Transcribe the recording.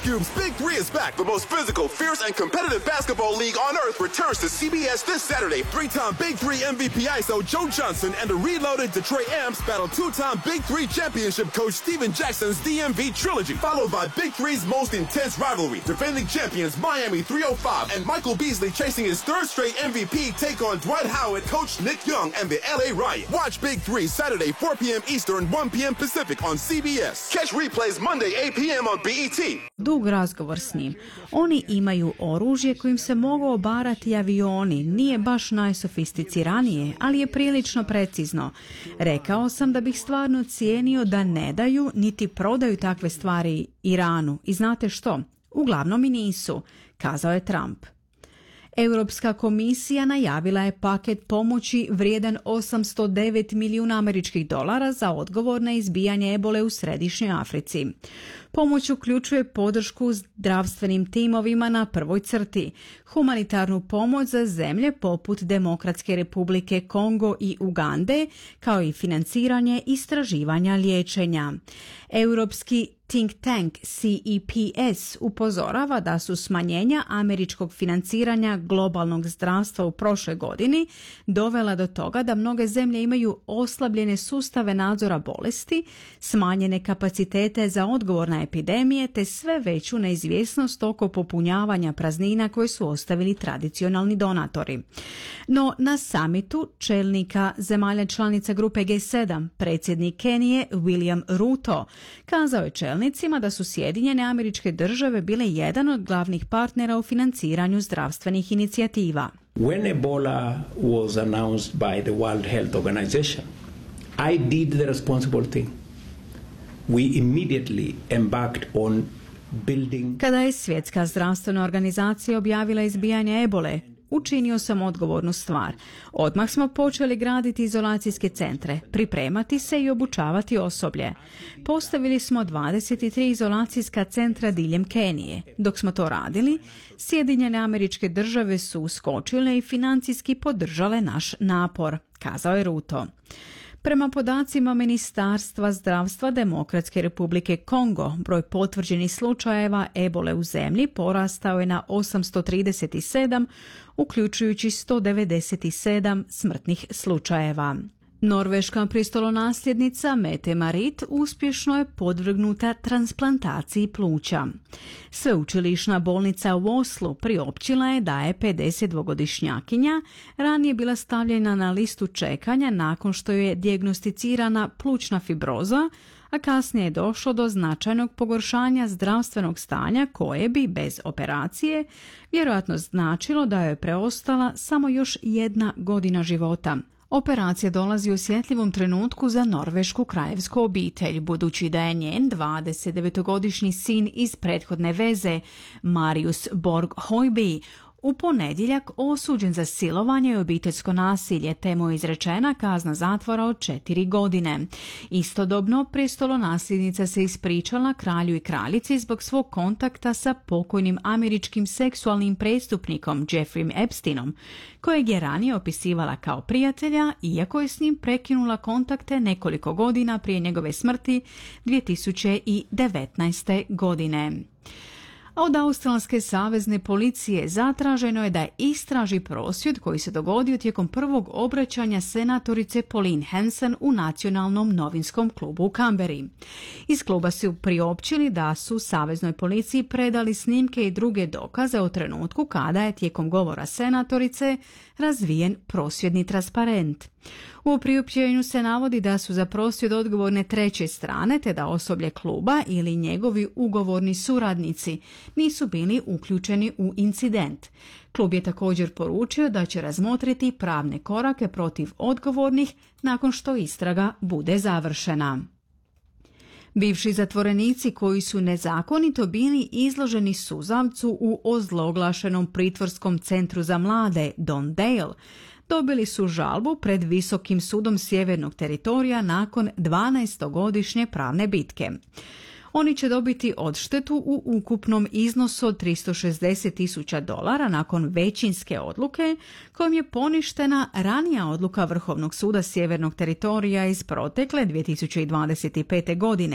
Cube's Big Three is back. The most physical, fierce, and competitive basketball league on earth returns to CBS this Saturday. Three-time Big Three MVP ISO Joe Johnson and the reloaded Detroit Amps battle two-time Big Three championship coach Steven Jackson's DMV trilogy, followed by Big Three's most intense rivalry. Defending champions Miami 305 and Michael Beasley chasing his third straight MVP take on Dwight Howard, coach Nick Young, and the LA Riot. Watch Big Three Saturday 4 p.m. Eastern, 1 p.m. Pacific on CBS. Catch replays Monday 8 p.m. on BET. Dug razgovor s njim. Oni imaju oružje kojim se mogu obarati avioni. Nije baš najsofisticiranije, ali je prilično precizno. Rekao sam da bih stvarno cijenio da ne daju niti prodaju takve stvari Iranu. I znate što? Uglavnom i nisu, kazao je Trump. Europska komisija najavila je paket pomoći vrijedan $809 milijuna za odgovor na izbijanje ebole u Središnjoj Africi. Pomoć uključuje podršku zdravstvenim timovima na prvoj crti, humanitarnu pomoć za zemlje poput Demokratske republike Kongo i Ugande, kao i financiranje istraživanja liječenja. Europski think tank CEPS upozorava da su smanjenja američkog financiranja globalnog zdravstva u prošloj godini dovela do toga da mnoge zemlje imaju oslabljene sustave nadzora bolesti, smanjene kapacitete za odgovor na epidemije te sve veću neizvjesnost oko popunjavanja praznina koje su ostavili tradicionalni donatori. No na samitu čelnika zemalja članica grupe G7 predsjednik Kenije William Ruto kazao je čelnicima da su Sjedinjene Američke Države bile jedan od glavnih partnera u financiranju zdravstvenih inicijativa. When Ebola was announced by the World Health Organization, I did the responsible thing. We immediately embarked on building... Kada je Svjetska zdravstvena organizacija objavila izbijanje ebole, učinio sam odgovornu stvar. Odmah smo počeli graditi izolacijske centre, pripremati se i obučavati osoblje. Postavili smo 23 izolacijska centra diljem Kenije. Dok smo to radili, Sjedinjene Američke Države su uskočile i financijski podržale naš napor, kazao je Ruto. Prema podacima Ministarstva zdravstva Demokratske republike Kongo, broj potvrđenih slučajeva ebole u zemlji porastao je na 837, uključujući 197 smrtnih slučajeva. Norveška prestolonasljednica Mette Marit uspješno je podvrgnuta transplantaciji pluća. Sveučilišna bolnica u Oslu priopćila je da je 52-godišnjakinja ranije bila stavljena na listu čekanja nakon što je dijagnosticirana plućna fibroza, a kasnije je došlo do značajnog pogoršanja zdravstvenog stanja koje bi bez operacije vjerojatno značilo da joj je preostala samo još 1 godina života. Operacija dolazi u osjetljivom trenutku za norvešku kraljevsku obitelj, budući da je njen 29-godišnji sin iz prethodne veze, Marius Borg Højby, u ponedjeljak osuđen za silovanje i obiteljsko nasilje, te mu je izrečena kazna zatvora od 4 godine. Istodobno, prestolonasljednica se ispričala kralju i kraljici zbog svog kontakta sa pokojnim američkim seksualnim prestupnikom Jeffreyem Epsteinom, kojeg je ranije opisivala kao prijatelja, iako je s njim prekinula kontakte nekoliko godina prije njegove smrti 2019. godine. Od australske savezne policije zatraženo je da istraži prosvjed koji se dogodio tijekom prvog obraćanja senatorice Pauline Hanson u Nacionalnom novinskom klubu u Canberri. Iz kluba su priopćili da su saveznoj policiji predali snimke i druge dokaze o trenutku kada je tijekom govora senatorice razvijen prosvjedni transparent. U priopćenju se navodi da su za prosvjed odgovorne treće strane, te da osoblje kluba ili njegovi ugovorni suradnici nisu bili uključeni u incident. Klub je također poručio da će razmotriti pravne korake protiv odgovornih nakon što istraga bude završena. Bivši zatvorenici koji su nezakonito bili izloženi suzavcu u ozloglašenom pritvorskom centru za mlade Don Dale dobili su žalbu pred Visokim sudom Sjevernog teritorija nakon 12-godišnje pravne bitke. Oni će dobiti odštetu u ukupnom iznosu od $360,000 nakon većinske odluke kojom je poništena ranija odluka Vrhovnog suda Sjevernog teritorija iz protekle 2025. godine